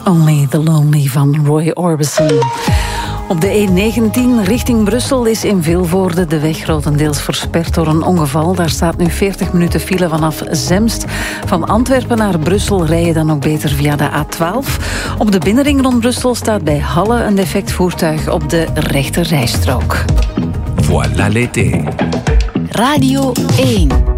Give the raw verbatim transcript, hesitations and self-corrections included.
Only the Lonely van Roy Orbison. Op de E negentien richting Brussel is in Vilvoorde de weg grotendeels versperd door een ongeval. Daar staat nu veertig minuten file vanaf Zemst. Van Antwerpen naar Brussel rij je dan ook beter via de A twaalf. Op de binnenring rond Brussel staat bij Halle een defect voertuig op de rechter rijstrook. Voilà l'été. Radio één.